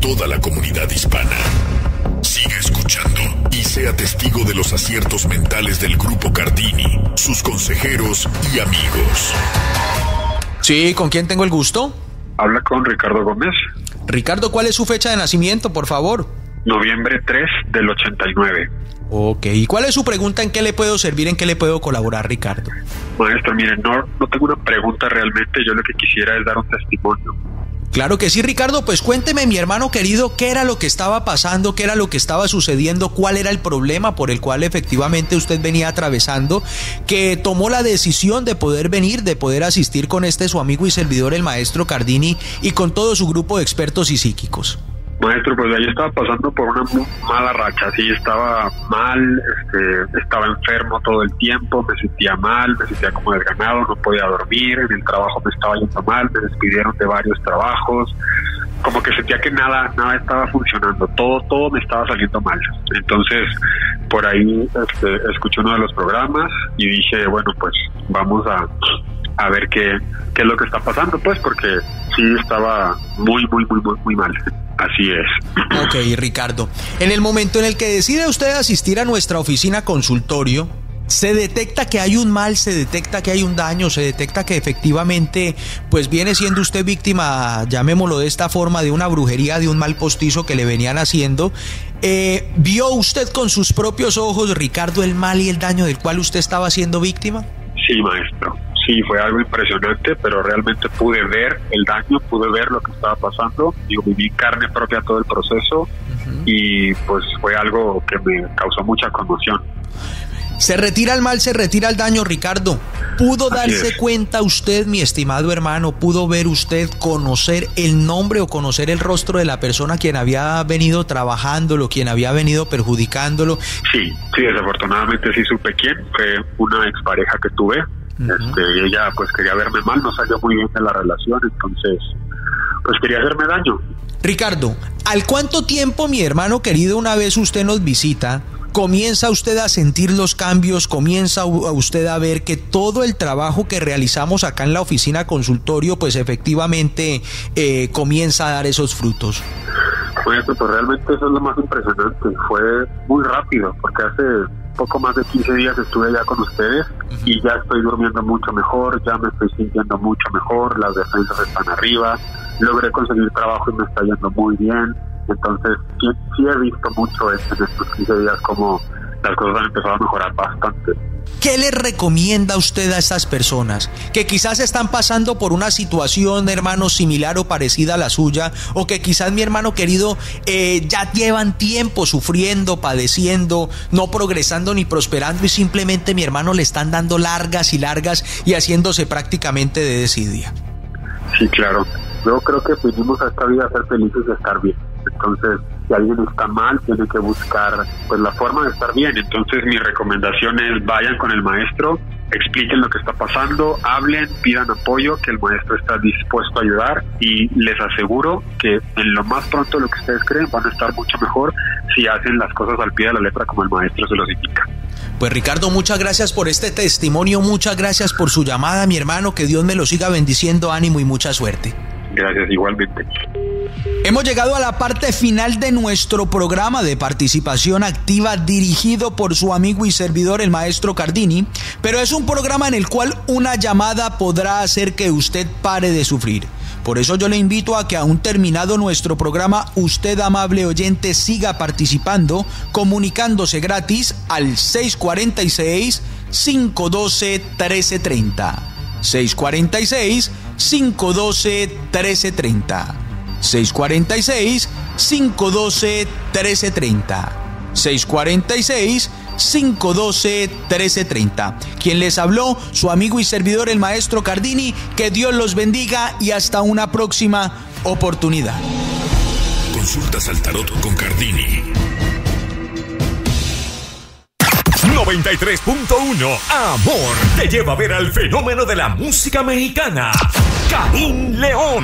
toda la comunidad hispana. Siga escuchando y sea testigo de los aciertos mentales del Grupo Cardini, sus consejeros y amigos. Sí, ¿con quién tengo el gusto? Habla con Ricardo Gómez. Ricardo, ¿cuál es su fecha de nacimiento, por favor? Noviembre 3 del 89. Ok, ¿y cuál es su pregunta? ¿En qué le puedo servir? ¿En qué le puedo colaborar, Ricardo? Maestro, miren, no tengo una pregunta realmente. Yo lo que quisiera es dar un testimonio. Claro que sí, Ricardo, pues cuénteme, mi hermano querido, qué era lo que estaba pasando, qué era lo que estaba sucediendo, cuál era el problema por el cual efectivamente usted venía atravesando, que tomó la decisión de poder venir, de poder asistir con su amigo y servidor, el maestro Cardini, y con todo su grupo de expertos y psíquicos. Maestro, pues yo estaba pasando por una mala racha, sí, estaba mal, estaba enfermo todo el tiempo, me sentía mal, me sentía como desganado, no podía dormir, en el trabajo me estaba yendo mal, me despidieron de varios trabajos, como que sentía que nada estaba funcionando, todo me estaba saliendo mal. Entonces, por ahí escuché uno de los programas y dije, bueno, pues vamos a ver qué es lo que está pasando, pues, porque sí estaba muy mal. Así es. Ok, Ricardo. En el momento en el que decide usted asistir a nuestra oficina consultorio, se detecta que hay un mal, se detecta que hay un daño, se detecta que efectivamente pues viene siendo usted víctima, llamémoslo de esta forma, de una brujería, de un mal postizo que le venían haciendo. ¿Vio usted con sus propios ojos, Ricardo, el mal y el daño del cual usted estaba siendo víctima? Sí, maestro. Sí, fue algo impresionante, pero realmente pude ver el daño, pude ver lo que estaba pasando. Yo viví carne propia todo el proceso y pues fue algo que me causó mucha conmoción. Se retira el mal, se retira el daño, Ricardo. ¿Pudo darse cuenta usted, mi estimado hermano, pudo ver usted, conocer el nombre o conocer el rostro de la persona quien había venido trabajándolo, quien había venido perjudicándolo? Sí, desafortunadamente sí supe quién. Fue una expareja que tuve. Ella pues quería verme mal, no salió muy bien de la relación, entonces pues quería hacerme daño. Ricardo, ¿al cuánto tiempo, mi hermano querido, una vez usted nos visita, comienza usted a sentir los cambios, comienza usted a ver que todo el trabajo que realizamos acá en la oficina consultorio pues efectivamente comienza a dar esos frutos? Pues realmente eso es lo más impresionante, fue muy rápido, porque hace poco más de 15 días estuve ya con ustedes y ya estoy durmiendo mucho mejor, ya me estoy sintiendo mucho mejor, las defensas están arriba, logré conseguir trabajo y me está yendo muy bien. Entonces sí he visto mucho en estos 15 días como las cosas han empezado a mejorar bastante. ¿Qué le recomienda usted a estas personas que quizás están pasando por una situación, hermano, similar o parecida a la suya, o que quizás, mi hermano querido, ya llevan tiempo sufriendo, padeciendo, no progresando ni prosperando y simplemente, mi hermano, le están dando largas y haciéndose prácticamente de desidia? Sí, claro. Yo creo que vinimos a esta vida a ser felices y a estar bien. Entonces, si alguien está mal, tiene que buscar pues la forma de estar bien. Entonces, mi recomendación es vayan con el maestro, expliquen lo que está pasando, hablen, pidan apoyo, que el maestro está dispuesto a ayudar y les aseguro que en lo más pronto de lo que ustedes creen van a estar mucho mejor si hacen las cosas al pie de la letra como el maestro se los indica. Pues Ricardo, muchas gracias por este testimonio, muchas gracias por su llamada, mi hermano, que Dios me lo siga bendiciendo, ánimo y mucha suerte. Gracias, igualmente. Hemos llegado a la parte final de nuestro programa de participación activa dirigido por su amigo y servidor, el maestro Cardini, pero es un programa en el cual una llamada podrá hacer que usted pare de sufrir. Por eso yo le invito a que, aún terminado nuestro programa, usted, amable oyente, siga participando, comunicándose gratis al 646-512-1330. 646-512-1330. 646-512-1330. 646-512-1330. Quien les habló, su amigo y servidor, el maestro Cardini. Que Dios los bendiga y hasta una próxima oportunidad. Consultas al tarot con Cardini. 93.1 Amor te lleva a ver al fenómeno de la música mexicana, Karim León.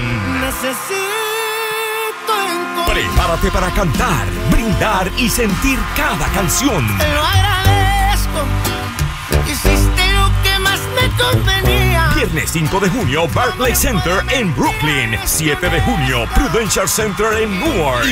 Prepárate para cantar, brindar y sentir cada canción. Te lo agradezco, hiciste lo que más me convenía. Viernes 5 de junio, Barclays Center en Brooklyn. 7 de junio, Prudential Center en Newark.